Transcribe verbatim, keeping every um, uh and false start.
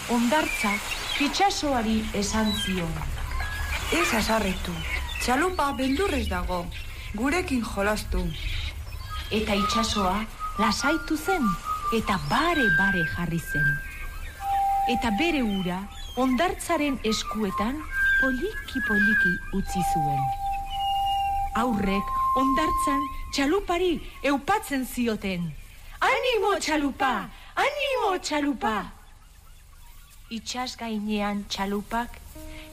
hondartzak itsasoari esan zion. Ez hasarretu, txalupa beldurrez dago, gurekin jolastu. Eta itsasoa lasaitu zen, eta bare-bare jarri zen. Eta bere ura hondartzaren eskuetan poliki-poliki utzi zuen. Aurrek hondartzan txalupari eupatzen zioten. Animo txalupa, animo txalupa! Itsas gainean txalupak